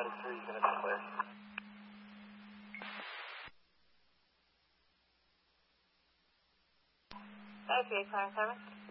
Medic 3 is going to be clear. Okay, Clarence 7.